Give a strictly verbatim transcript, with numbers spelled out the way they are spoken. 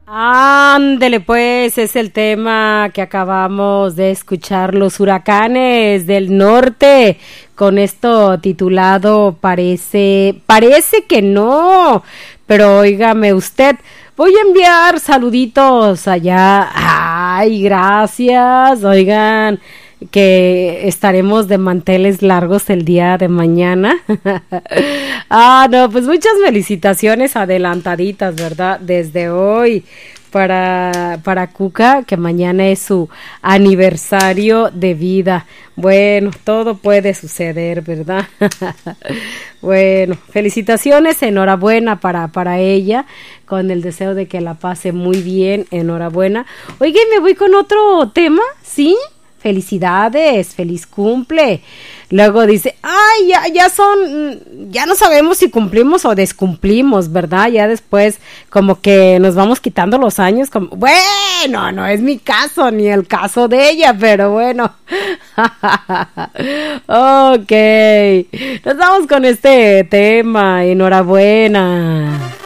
Ándele pues, es el tema que acabamos de escuchar, los huracanes del norte, con esto titulado Parece, parece que no, pero óigame usted, voy a enviar saluditos allá, ay, gracias, oigan, que estaremos de manteles largos el día de mañana. Ah, no, pues muchas felicitaciones adelantaditas, ¿verdad? Desde hoy para, para Cuca, que mañana es su aniversario de vida. Bueno, todo puede suceder, ¿verdad? Bueno, felicitaciones, enhorabuena para, para ella, con el deseo de que la pase muy bien, enhorabuena. Oye, me voy con otro tema, ¿sí? Felicidades, feliz cumple. Luego dice, ay, ya, ya son, ya no sabemos si cumplimos o descumplimos, ¿verdad? Ya después como que nos vamos quitando los años, como, bueno, no es mi caso, ni el caso de ella, pero bueno. Ok, nos vamos con este tema, enhorabuena.